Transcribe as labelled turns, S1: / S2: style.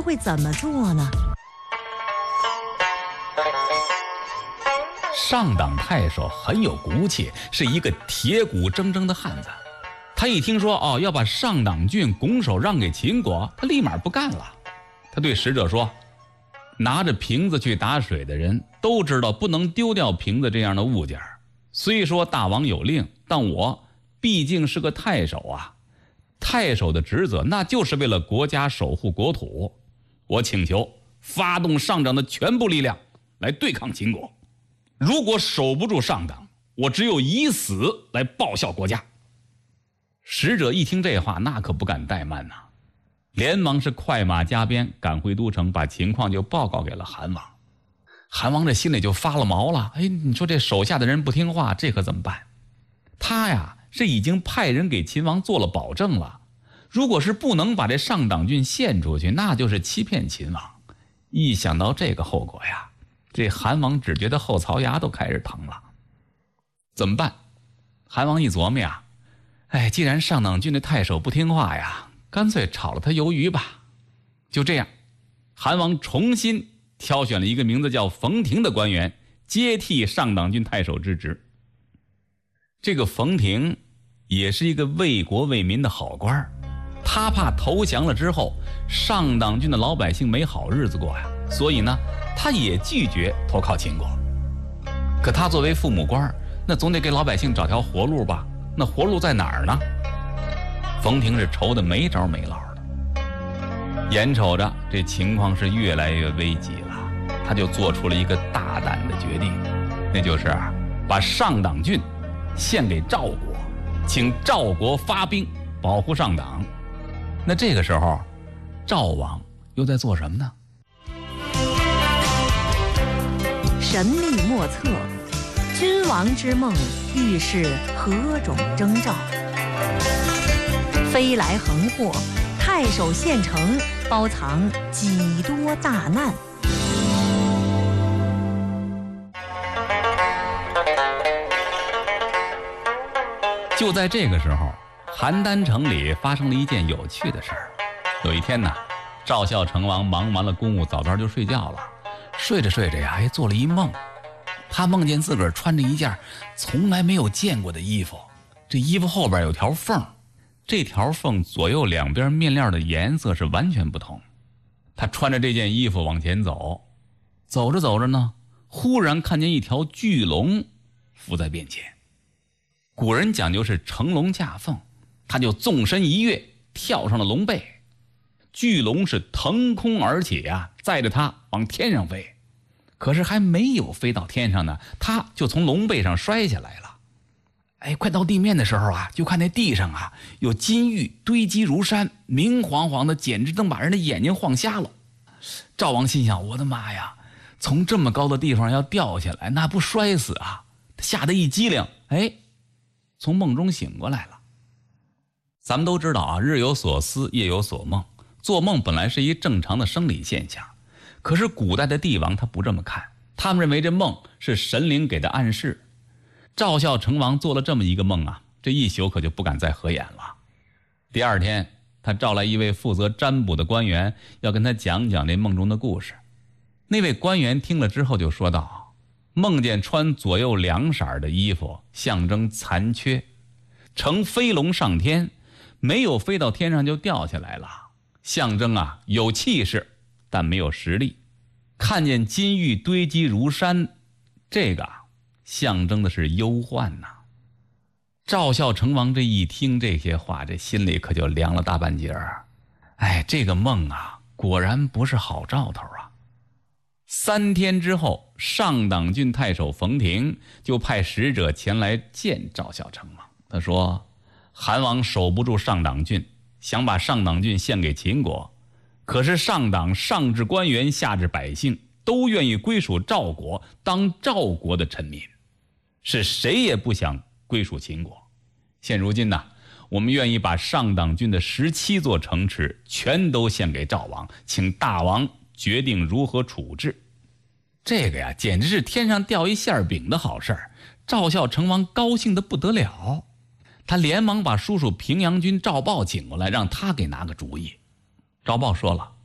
S1: 会怎么做呢？
S2: 上党太守很有骨气，是一个铁骨铮铮的汉子。他一听说要把上党郡拱手让给秦国，他立马不干了。他对使者说，拿着瓶子去打水的人都知道不能丢掉瓶子这样的物件。虽说大王有令，但我毕竟是个太守啊，太守的职责那就是为了国家守护国土。我请求发动上党的全部力量来对抗秦国，如果守不住上党，我只有以死来报效国家。使者一听这话，那可不敢怠慢呐，连忙是快马加鞭赶回都城，把情况就报告给了韩王。韩王这心里就发了毛了，你说这手下的人不听话，这可怎么办？他呀是已经派人给秦王做了保证了，如果是不能把这上党郡献出去，那就是欺骗秦王。一想到这个后果呀，这韩王只觉得后槽牙都开始疼了。怎么办？韩王一琢磨呀，既然上党郡的太守不听话呀，干脆炒了他鱿鱼吧。就这样，韩王重新挑选了一个名字叫冯亭的官员，接替上党郡太守之职。这个冯亭也是一个为国为民的好官，他怕投降了之后上党郡的老百姓没好日子过呀，所以呢他也拒绝投靠秦国。可他作为父母官，那总得给老百姓找条活路吧，那活路在哪儿呢？冯亭是愁得没着没落的，眼瞅着这情况是越来越危急了，他就做出了一个大胆的决定，那就是把上党郡献给赵国，请赵国发兵保护上党。那这个时候赵王又在做什么呢？
S1: 神秘莫测，君王之梦预示何种征兆？飞来横祸，太守县城包藏几多大难？
S2: 就在这个时候，邯郸城里发生了一件有趣的事儿。有一天呢，赵孝成王忙完了公务，早早就睡觉了。睡着睡着呀，做了一梦。他梦见自个儿穿着一件从来没有见过的衣服，这衣服后边有条缝，这条缝左右两边面料的颜色是完全不同。他穿着这件衣服往前走，走着走着呢，忽然看见一条巨龙伏在面前。古人讲究是乘龙驾凤，他就纵身一跃，跳上了龙背。巨龙是腾空而起啊，载着他往天上飞。可是还没有飞到天上呢，他就从龙背上摔下来了。快到地面的时候啊，就看那地上啊有金玉堆积如山，明晃晃的，简直能把人的眼睛晃瞎了。赵王心想，我的妈呀，从这么高的地方要掉下来，那不摔死啊？他吓得一激灵，从梦中醒过来了。咱们都知道啊，日有所思，夜有所梦。做梦本来是一正常的生理现象，可是古代的帝王他不这么看，他们认为这梦是神灵给的暗示。赵孝成王做了这么一个梦啊，这一宿可就不敢再合眼了。第二天，他召来一位负责占卜的官员，要跟他讲讲这梦中的故事。那位官员听了之后就说道，梦见穿左右两色的衣服，象征残缺，乘飞龙上天，没有飞到天上就掉下来了，象征啊有气势但没有实力。看见金玉堆积如山，这个象征的是忧患呐。赵孝成王这一听这些话，这心里可就凉了大半截儿。这个梦啊，果然不是好兆头啊。3天之后，上党郡太守冯亭就派使者前来见赵孝成王。他说，韩王守不住上党郡，想把上党郡献给秦国，可是上党上至官员下至百姓都愿意归属赵国，当赵国的臣民，是谁也不想归属秦国。现如今呢，我们愿意把上党郡的17座城池全都献给赵王，请大王决定如何处置。这个呀，简直是天上掉一馅饼的好事儿。赵孝成王高兴得不得了，他连忙把叔叔平阳君赵豹请过来，让他给拿个主意。赵豹说了，